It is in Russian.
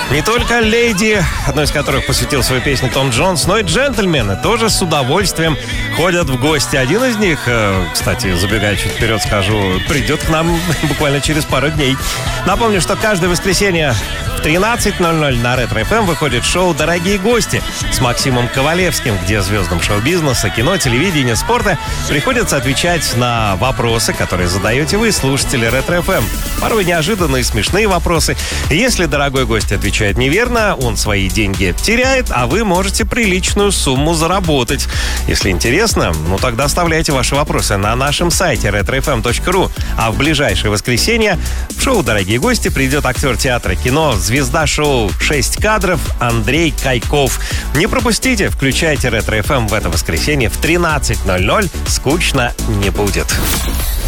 Не только леди, одной из которых посвятил свою песню Том Джонс, но и джентльмены тоже с удовольствием ходят в гости. Один из них, кстати, забегая чуть вперед, скажу, придет к нам буквально через пару дней. Напомню, что каждое воскресенье в 13:00 на Ретро-ФМ выходит шоу «Дорогие гости» с Максимом Ковалевским, где звездам шоу-бизнеса, кино, телевидения, спорта приходится отвечать на вопросы, которые задаете вы, слушатели Ретро-ФМ. Порой неожиданные, смешные вопросы. Если дорогой гость отвечает неверно, он свои деньги теряет, а вы можете приличную сумму заработать. Если интересно, тогда оставляйте ваши вопросы на нашем сайте retrofm.ru. А в ближайшее воскресенье в шоу «Дорогие гости» придет актер театра кино, звезда шоу «6 кадров» Андрей Кайков. Не пропустите, включайте Ретро-ФМ в это воскресенье в 13:00. Скучно не будет.